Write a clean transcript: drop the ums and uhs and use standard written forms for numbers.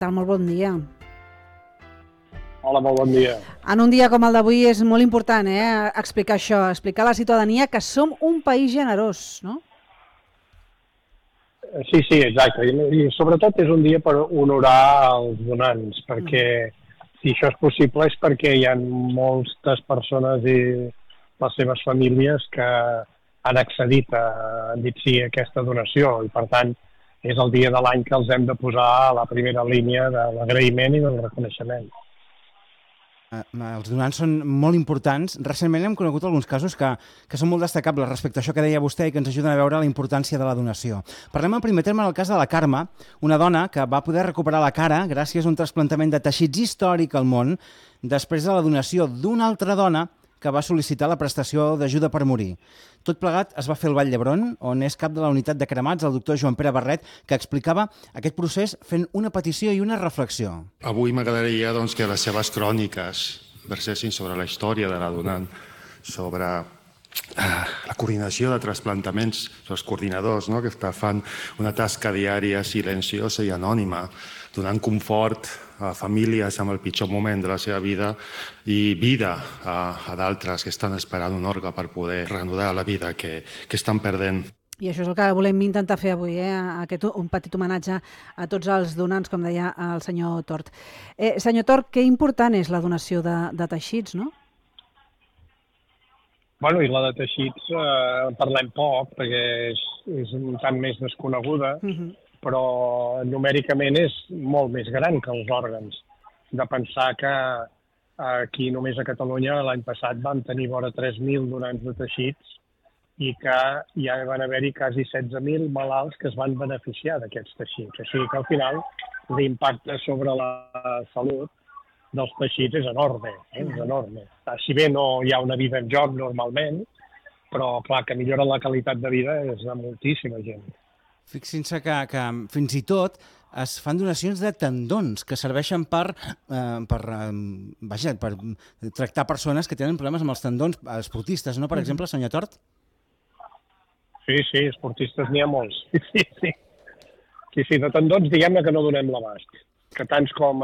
Molt bon dia. Hola, molt bon dia. En un dia com el d'avui és molt important explicar això, explicar a la ciutadania que som un país generós, no? Sí, exacte. I sobretot és un dia per honorar els donants, perquè si això és possible és perquè hi ha moltes persones i les seves famílies que han accedit han dit sí a aquesta donació i, per tant, és el dia de l'any que els hem de posar a la primera línia de l'agraïment i del reconeixement. Els donants són molt importants. Recentment hem conegut alguns casos que són molt destacables respecte a això que deia vostè i que ens ajuden a veure la importància de la donació. Parlem en primer terme del cas de la Carme, una dona que va poder recuperar la cara gràcies a un trasplantament de teixits històric al món després de la donació d'una altra dona que va sol·licitar la prestació d'ajuda per morir. Tot plegat es va fer al Vall d'Hebron, on és cap de la unitat de cremats, el doctor Joan Pere Barret, que explicava aquest procés fent una petició i una reflexió. Avui m'agradaria que les seves cròniques versessin sobre la història de la donant, sobre la coordinació de trasplantaments, els coordinadors que fan una tasca diària silenciosa i anònima, donant confort a famílies amb el pitjor moment de la seva vida i vida a d'altres que estan esperant un òrgan per poder reanudar la vida que estan perdent. I això és el que volem intentar fer avui, un petit homenatge a tots els donants, com deia el senyor Tort. Senyor Tort, que important és la donació de teixits, no? Bueno, i la de teixits parlem poc, perquè és un tant més desconeguda, però numèricament és molt més gran que els òrgans. De pensar que aquí només a Catalunya l'any passat vam tenir vora 3.000 donants de teixits i que ja van haver-hi quasi 16.000 malalts que es van beneficiar d'aquests teixits. O sigui que al final l'impacte sobre la salut dels teixits és enorme, és enorme. Si bé no hi ha una vida en joc normalment, però clar, que millora la qualitat de vida és de moltíssima gent. Fixin-se que fins i tot es fan donacions de tendons que serveixen per tractar persones que tenen problemes amb els tendons, esportistes, no, per exemple, senyor Tort? Sí, esportistes n'hi ha molts. Sí, de tendons diguem-ne que no donem l'abast. Que tants com